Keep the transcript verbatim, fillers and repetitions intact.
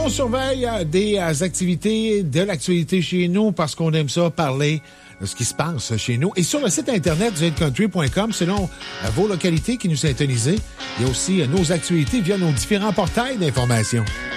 on surveille euh, des euh, activités, de l'actualité chez nous parce qu'on aime ça, parler de ce qui se passe chez nous. Et sur le site internet du country point com, selon euh, vos localités qui nous syntonisez, il y a aussi euh, nos actualités via nos différents portails d'information.